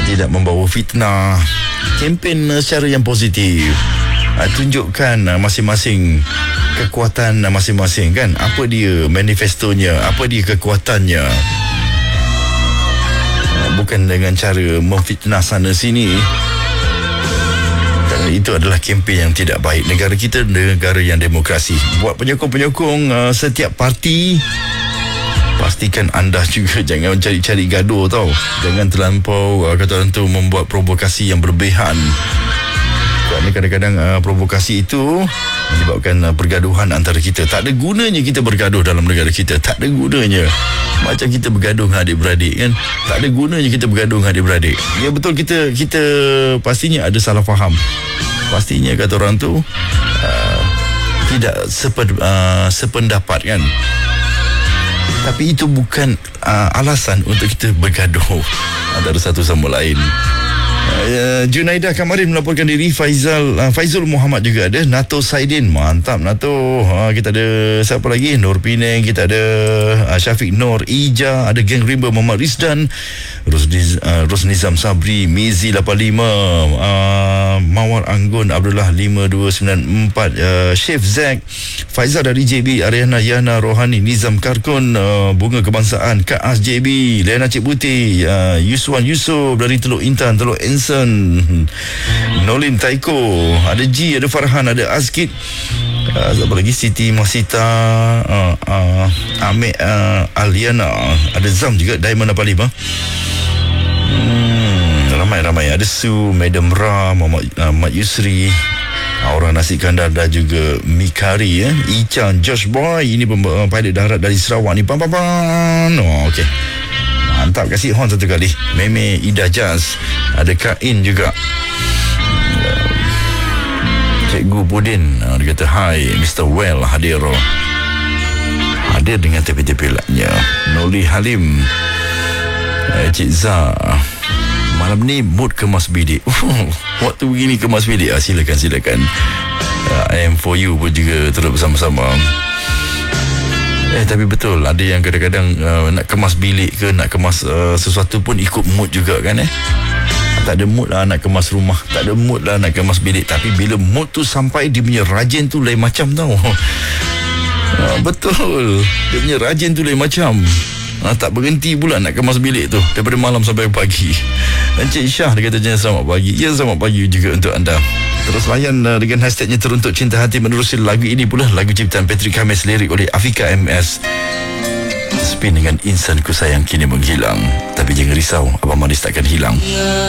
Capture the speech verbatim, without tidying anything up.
tidak membawa fitnah. Kempen uh, secara yang positif. Uh, tunjukkan uh, masing-masing kekuatan uh, masing-masing kan. Apa dia manifestonya, apa dia kekuatannya. Uh, bukan dengan cara memfitnah sana sini. Kerana itu adalah kempen yang tidak baik. Negara kita negara yang demokrasi. Buat penyokong-penyokong uh, setiap parti, pastikan anda juga jangan cari-cari gaduh tau. Jangan terlampau uh, kata orang tu membuat provokasi yang berlebihan. Kerana kadang-kadang uh, provokasi itu menyebabkan uh, pergaduhan antara kita. Tak ada gunanya kita bergaduh dalam negara kita. Tak ada gunanya. Macam kita bergaduh dengan adik-beradik kan. Tak ada gunanya kita bergaduh dengan adik-beradik. Ya betul, kita kita pastinya ada salah faham. Pastinya kata orang tu uh, tidak sepen, uh, sependapat kan. Tapi itu bukan uh, alasan untuk kita bergaduh antara satu sama lain. Uh, Junaidah Kamarin melaporkan diri. Faizal uh, Faizul Muhammad juga ada. Nato Saidin, mantap Nato. uh, Kita ada siapa lagi? Nur Penang. Kita ada uh, Syafiq Nur Ija. Ada Geng Rimba Muhammad Rizdan, Rosniz, uh, Rosnizam Sabri, Mizi lapan lima, uh, Mawar Anggun Abdullah lima dua sembilan empat, uh, Chef Zack, Faizal dari J B, Ariana Yana Rohani, Nizam Karkun, uh, Bunga Kebangsaan, Kak As J B, Lena Cik Putih, uh, Yuswan Yusof dari Teluk Intan, Teluk Enson, Nolin Taiko, ada G, ada Farhan, ada Azkid, uh, siapa lagi? Siti Masita, uh, uh, Ahmed uh, Aliana, ada Zam juga, Diamond lapan lima. hmm, Ramai-ramai. Ada Su, Madam Ra, Muhammad, uh, Mat Yusri, Aura Nasi Kandar dan juga Mikari, eh? Ichan, Josh Boy. Ini pem- pilot darat dari Sarawak ni. Pam pam pam. Oh, okey. Mantap, kasih horn satu kali. Meme Ida Jazz. Ada Kain juga. Cikgu Budin, uh, dia kata hi, Mister Well hadir. Hadir dengan tepi-tepi laknya. Noli Halim, uh, Cik Zah. Malam ni mood kemas bilik. Waktu begini kemas bilik. ah, Silakan silakan. uh, I am for you pun juga terus bersama-sama. Eh tapi betul, ada yang kadang-kadang uh, nak kemas bilik ke, nak kemas uh, sesuatu pun ikut mood juga kan eh. Tak ada mood lah nak kemas rumah, tak ada mood lah nak kemas bilik. Tapi bila mood tu sampai, dia punya rajin tu lain macam tau. uh, Betul, dia punya rajin tu lain macam. Ha, tak berhenti pula nak kemas bilik tu daripada malam sampai pagi. Encik Syah, dia kata jangan selamat pagi. Ya, selamat pagi juga untuk anda. Terus layan uh, dengan hashtagnya Teruntuk Cinta Hati. Menerusi lagu ini pula, lagu ciptaan Patrick Khamis, lirik oleh Afika M S. Spin dengan Insan Ku Sayang kini menghilang. Tapi jangan risau, Abang Manis takkan hilang.